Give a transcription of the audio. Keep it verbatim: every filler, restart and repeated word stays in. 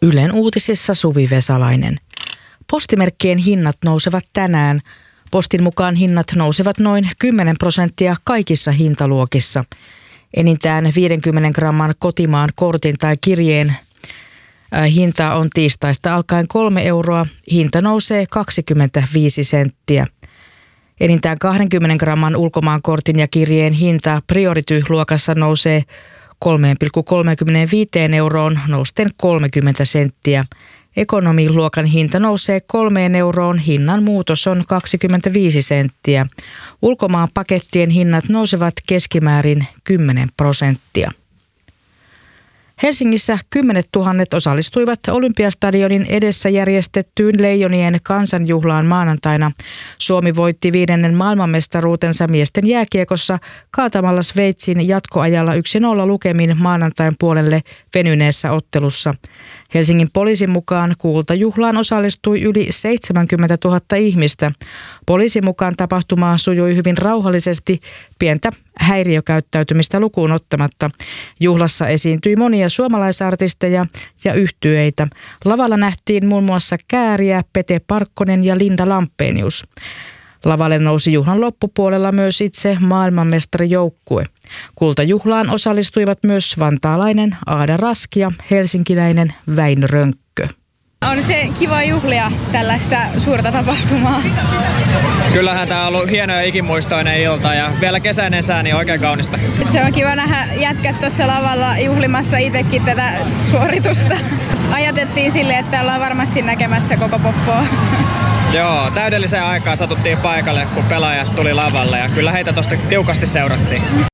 Ylen uutisissa Suvi Vesalainen. Postimerkkien hinnat nousevat tänään. Postin mukaan hinnat nousevat noin kymmenen prosenttia kaikissa hintaluokissa. Enintään viidenkymmenen gramman kotimaan kortin tai kirjeen hinta on tiistaista alkaen kolme euroa. Hinta nousee kaksikymmentäviisi senttiä. Enintään kahdenkymmenen gramman ulkomaankortin ja kirjeen hinta Priority-luokassa nousee kolme pilkku kolmekymmentäviisi euroon nousten kolmekymmentä senttiä. Ekonomiluokan hinta nousee kolmeen euroon, hinnan muutos on kaksikymmentäviisi senttiä. Ulkomaan pakettien hinnat nousevat keskimäärin kymmenen prosenttia. Helsingissä kymmenet tuhannet osallistuivat Olympiastadionin edessä järjestettyyn Leijonien kansanjuhlaan maanantaina. Suomi voitti viidennen maailmanmestaruutensa miesten jääkiekossa kaatamalla Sveitsin jatkoajalla yksi nolla lukemin maanantain puolelle venyneessä ottelussa. Helsingin poliisin mukaan kultajuhlaan osallistui yli seitsemänkymmentätuhatta ihmistä. Poliisin mukaan tapahtuma sujui hyvin rauhallisesti, pientä häiriökäyttäytymistä lukuun ottamatta. Juhlassa esiintyi monia suomalaisartisteja ja yhtyeitä. Lavalla nähtiin muun muassa Kääriä, Pete Parkkonen ja Linda Lampenius. Lavalle nousi juhlan loppupuolella myös itse maailmanmestarijoukkue. Kultajuhlaan osallistuivat myös vantaalainen Aada Raski ja helsinkiläinen Väinö Rönkkö. On se kiva juhlia tällaista suurta tapahtumaa. Kyllähän tämä on ollut hieno ja ikimuistoinen ilta ja vielä kesäinen sää, niin oikein kaunista. Se on kiva nähdä jätkät tuossa lavalla juhlimassa itsekin tätä suoritusta. Ajatettiin sille, että ollaan varmasti näkemässä koko poppoa. Joo, täydelliseen aikaan satuttiin paikalle, kun pelaajat tuli lavalle ja kyllä heitä tosta tiukasti seurattiin.